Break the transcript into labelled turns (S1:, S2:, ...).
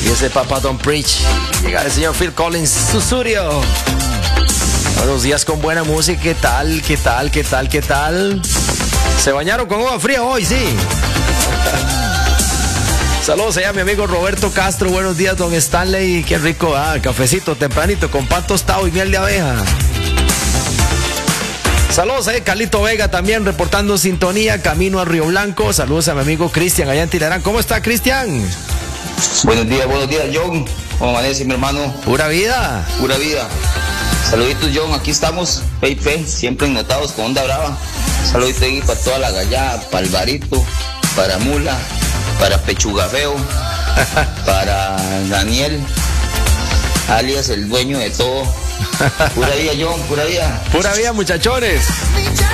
S1: Y ese Papa Don't Preach. Llega el señor Phil Collins, Susurio. Buenos días con buena música. ¿Qué tal? ¿Qué tal? ¿Qué tal? ¿Qué tal? ¿Se bañaron con agua fría hoy? Sí. Saludos allá a mi amigo Roberto Castro. Buenos días, don Stanley. Qué rico, cafecito tempranito con pan tostado y miel de abeja. Saludos a Carlito Vega también reportando sintonía, camino a Río Blanco. Saludos a mi amigo Cristian allá en Tilarán. ¿Cómo está, Cristian?
S2: Buenos días, John. ¿Cómo amanece, mi hermano?
S1: Pura vida.
S2: Pura vida. Saluditos, John. Aquí estamos, Fe, siempre ennotados con Onda Brava. Saluditos ahí para toda la gallada, para Alvarito, para Mula, para Pechuga Feo, para Daniel, alias el dueño de todo. Pura vida, John, pura vida.
S1: Pura vida, muchachones.